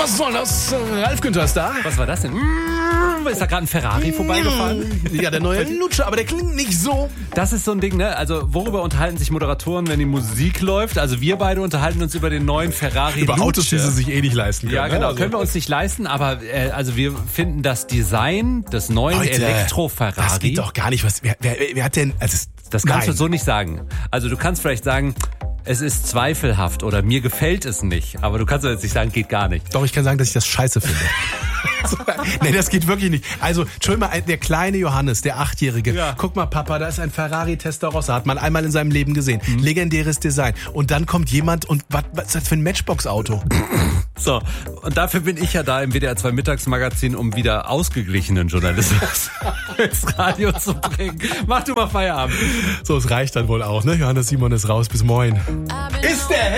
Was soll das? Ralf Günther ist da. Was war das denn? Ist da gerade ein Ferrari vorbeigefahren? Ja, der neue Lutscher, aber der klingt nicht so. Das ist so ein Ding, ne? Also worüber unterhalten sich Moderatoren, wenn die Musik läuft? Also wir beide unterhalten uns über den neuen Ferrari Über Luce. Autos, die sie sich eh nicht leisten können. Ja, genau. Also. Können wir uns nicht leisten, aber also wir finden das Design des neuen Elektro-Ferrari... Das geht doch gar nicht. Wer hat denn... Also, das kannst du so nicht sagen. Also du kannst vielleicht sagen... Es ist zweifelhaft oder mir gefällt es nicht. Aber du kannst jetzt nicht sagen, geht gar nicht. Doch, ich kann sagen, dass ich das scheiße finde. Nee, das geht wirklich nicht. Also, Entschuldigung mal, der kleine Johannes, der 8-Jährige. Ja. Guck mal, Papa, da ist ein Ferrari Testarossa. Hat man einmal in seinem Leben gesehen. Legendäres Design. Und dann kommt jemand und was ist das für ein Matchbox-Auto? So, und dafür bin ich ja da im WDR 2 Mittagsmagazin, um wieder ausgeglichenen Journalismus ins Radio zu bringen. Mach du mal Feierabend. So, es reicht dann wohl auch, ne? Johannes Simon ist raus. Bis moin. Ist der